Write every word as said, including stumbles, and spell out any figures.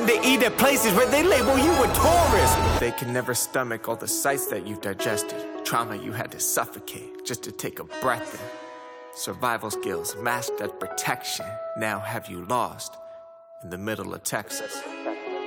to eat at places where they label you a tourist. They can never stomach all the sights that you've digested. Trauma you had to suffocate just to take a breath in. Survival skills masked as protection. Now have you lost in the middle of Texas.